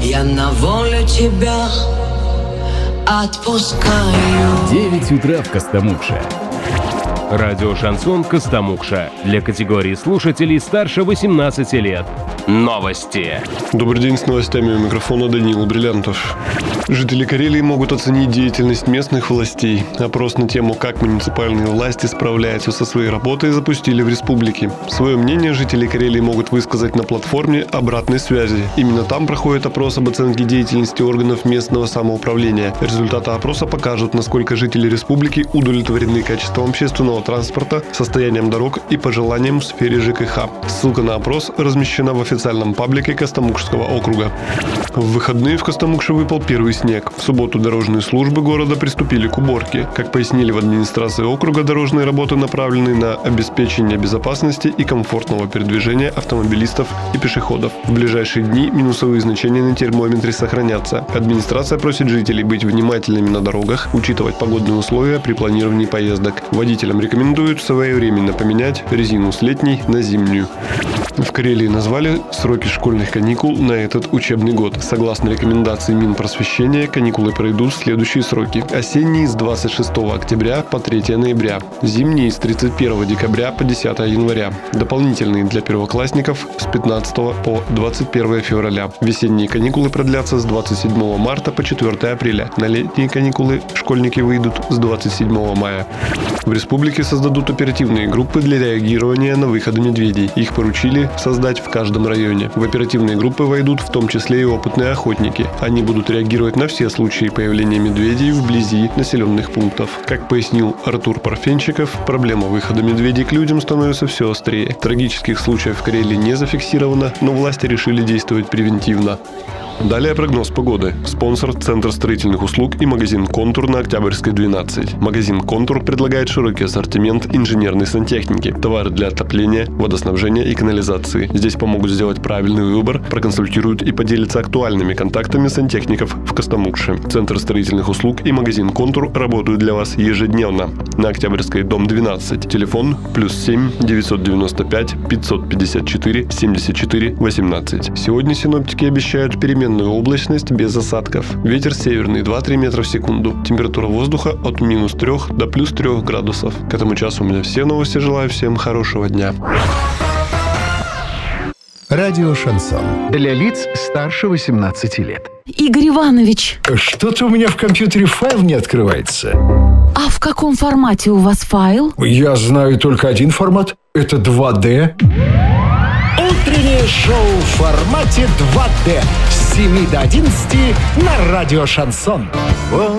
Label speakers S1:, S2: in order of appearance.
S1: Я на волю тебя отпускаю.
S2: 9 утра в Костомукше. Радио «Шансон» Костомукша. Для категории слушателей старше 18 лет. Новости.
S3: Добрый день, с новостями у микрофона Даниил Бриллиантов. Жители Карелии могут оценить деятельность местных властей. Опрос на тему, как муниципальные власти справляются со своей работой, запустили в республике. Свое мнение жители Карелии могут высказать на платформе обратной связи. Именно там проходит опрос об оценке деятельности органов местного самоуправления. Результаты опроса покажут, насколько жители республики удовлетворены качеством общественного транспорта, состоянием дорог и пожеланиям в сфере ЖКХ. Ссылка на опрос размещена в официальном паблике Костомукшского округа. В выходные в Костомукше выпал первый снег. В субботу дорожные службы города приступили к уборке. Как пояснили в администрации округа, дорожные работы направлены на обеспечение безопасности и комфортного передвижения автомобилистов и пешеходов. В ближайшие дни минусовые значения на термометре сохранятся. Администрация просит жителей быть внимательными на дорогах, учитывать погодные условия при планировании поездок. Водителям рекомендуют своевременно поменять резину с летней на зимнюю. В Карелии назвали сроки школьных каникул на этот учебный год. Согласно рекомендации Минпросвещения, каникулы пройдут в следующие сроки. Осенние с 26 октября по 3 ноября. Зимние с 31 декабря по 10 января. Дополнительные для первоклассников с 15 по 21 февраля. Весенние каникулы продлятся с 27 марта по 4 апреля. На летние каникулы школьники выйдут с 27 мая. В республике создадут оперативные группы для реагирования на выходы медведей. Их поручили создать в каждом районе. В оперативные группы войдут в том числе и опытные охотники. Они будут реагировать на все случаи появления медведей вблизи населенных пунктов. Как пояснил Артур Парфенчиков, проблема выхода медведей к людям становится все острее. Трагических случаев в Карелии не зафиксировано, но власти решили действовать превентивно. Далее прогноз погоды. Спонсор – Центр строительных услуг и магазин «Контур» на Октябрьской, 12. Магазин «Контур» предлагает широкий ассортимент инженерной сантехники, товары для отопления, водоснабжения и канализации. Здесь помогут сделать правильный выбор, проконсультируют и поделятся актуальными контактами сантехников в Костомукше. Центр строительных услуг и магазин «Контур» работают для вас ежедневно. На Октябрьской, дом 12. Телефон +7 995 554 74 18. Сегодня синоптики обещают переменную облачность без осадков. Ветер северный 2-3 метра в секунду. Температура воздуха от -3 до +3 градусов. К этому часу у меня все новости. Желаю всем хорошего дня.
S4: Радио «Шансон». Для лиц старше 18 лет.
S5: Игорь Иванович.
S4: Что-то у меня в компьютере файл не открывается.
S5: А в каком формате у вас файл?
S4: Я знаю только один формат. Это 2D. Утреннее шоу в формате 2D. С 7 до 11 на радио «Шансон».